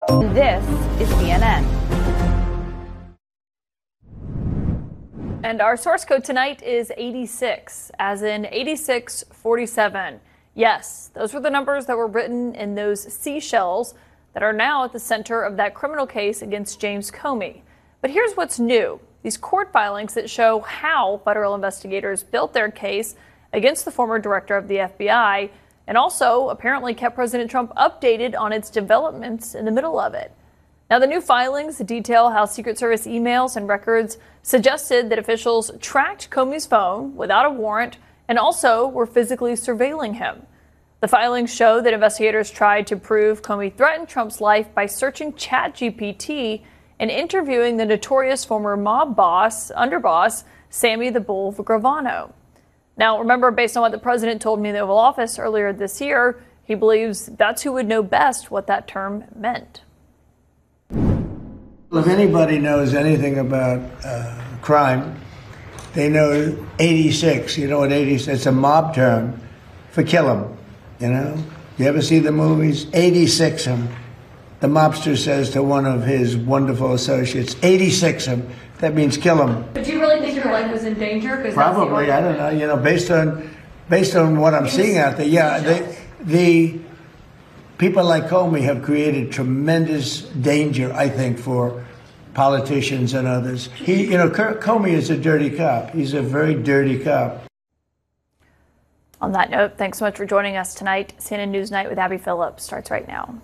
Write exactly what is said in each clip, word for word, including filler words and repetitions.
This is C N N. And our source code tonight is eighty-six, as in eighty-six forty-seven. Yes, those were the numbers that were written in those seashells that are now at the center of that criminal case against James Comey. But here's what's new. These court filings that show how federal investigators built their case against the former director of the F B I and also apparently kept President Trump updated on its developments in the middle of it. Now, the new filings detail how Secret Service emails and records suggested that officials tracked Comey's phone without a warrant and also were physically surveilling him. The filings show that investigators tried to prove Comey threatened Trump's life by searching ChatGPT and interviewing the notorious former mob boss, underboss, Sammy the Bull Gravano. Now, remember, based on what the president told me in the Oval Office earlier this year, he believes that's who would know best what that term meant. Well, if anybody knows anything about uh, crime, they know eighty-six. You know what eighty-six? It's a mob term for kill 'em. You know, you ever see the movies? eighty-six 'em. The mobster says to one of his wonderful associates, eighty-six 'em. That means kill 'em. But do you really think your life was in danger? Probably. I don't know. You know, based on based on what I'm seeing out there, yeah. The, the people like Comey have created tremendous danger, I think, for politicians and others. He, you know, Comey is a dirty cop. He's a very dirty cop. On that note, thanks so much for joining us tonight. C N N News Night with Abby Phillips starts right now.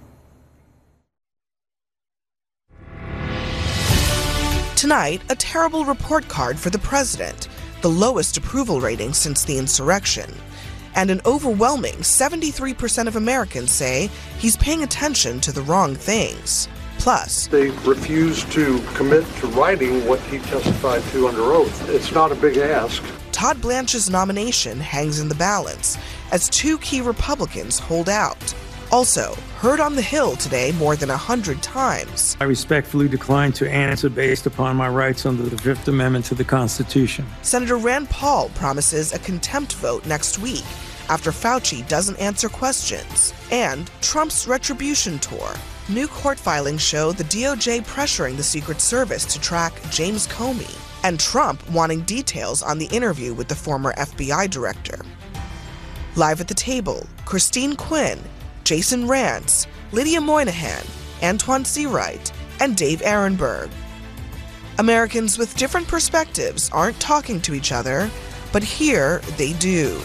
Tonight, a terrible report card for the president, the lowest approval rating since the insurrection. And an overwhelming seventy-three percent of Americans say he's paying attention to the wrong things. Plus, they refuse to commit to writing what he testified to under oath. It's not a big ask. Todd Blanche's nomination hangs in the balance as two key Republicans hold out. Also, heard on the Hill today more than a hundred times. I respectfully decline to answer based upon my rights under the Fifth Amendment to the Constitution. Senator Rand Paul promises a contempt vote next week after Fauci doesn't answer questions. And Trump's retribution tour. New court filings show the D O J pressuring the Secret Service to track James Comey, and Trump wanting details on the interview with the former F B I director. Live at the table, Christine Quinn, Jason Rantz, Lydia Moynihan, Antoine Seawright, and Dave Ehrenberg. Americans with different perspectives aren't talking to each other, but here they do.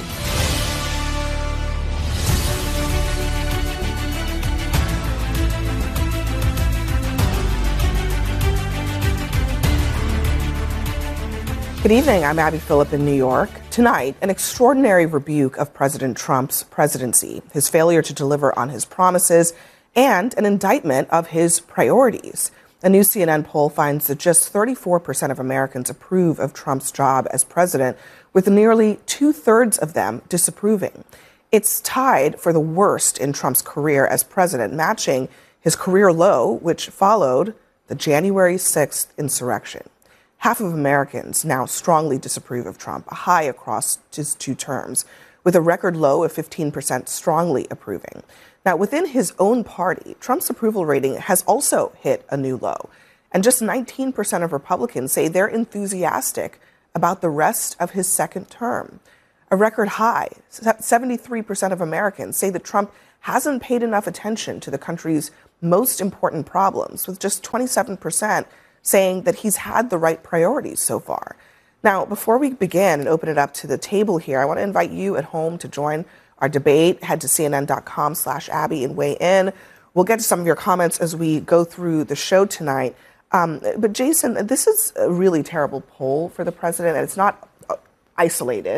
Good evening, I'm Abby Phillip in New York. Tonight, an extraordinary rebuke of President Trump's presidency, his failure to deliver on his promises, and an indictment of his priorities. A new C N N poll finds that just thirty-four percent of Americans approve of Trump's job as president, with nearly two-thirds of them disapproving. It's tied for the worst in Trump's career as president, matching his career low, which followed the January sixth insurrection. Half of Americans now strongly disapprove of Trump, a high across his two terms, with a record low of fifteen percent strongly approving. Now, within his own party, Trump's approval rating has also hit a new low, and just nineteen percent of Republicans say they're enthusiastic about the rest of his second term. A record high, seventy-three percent of Americans say that Trump hasn't paid enough attention to the country's most important problems, with just twenty-seven percent saying that he's had the right priorities so far. Now, before we begin and open it up to the table here, I want to invite you at home to join our debate. Head to cnn.com slash Abby and weigh in. We'll get to some of your comments as we go through the show tonight. Um, but Jason, this is a really terrible poll for the president, and it's not isolated.